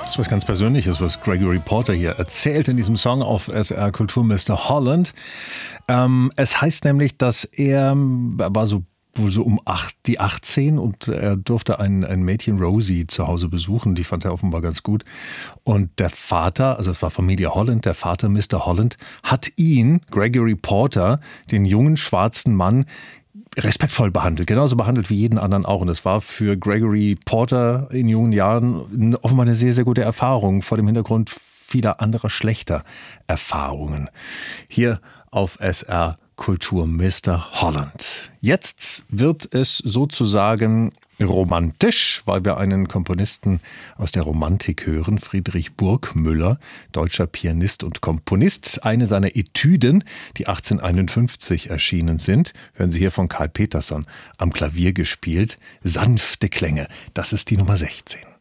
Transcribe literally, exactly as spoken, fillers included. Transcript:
Das ist was ganz Persönliches, was Gregory Porter hier erzählt in diesem Song auf S R Kultur Mister Holland. Ähm, es heißt nämlich, dass er, er war so wohl so um acht, die achtzehn und er durfte ein, ein Mädchen, Rosie, zu Hause besuchen. Die fand er offenbar ganz gut. Und der Vater, also es war Familie Holland, der Vater Mister Holland, hat ihn, Gregory Porter, den jungen schwarzen Mann, respektvoll behandelt, genauso behandelt wie jeden anderen auch. Und das war für Gregory Porter in jungen Jahren offenbar eine sehr, sehr gute Erfahrung vor dem Hintergrund vieler anderer schlechter Erfahrungen. Hier auf S R Kultur Mister Holland. Jetzt wird es sozusagen romantisch, weil wir einen Komponisten aus der Romantik hören, Friedrich Burgmüller, deutscher Pianist und Komponist. Eine seiner Etüden, die achtzehnhunderteinundfünfzig erschienen sind, hören Sie hier von Karl Peterson am Klavier gespielt. Sanfte Klänge, das ist die Nummer sechzehn.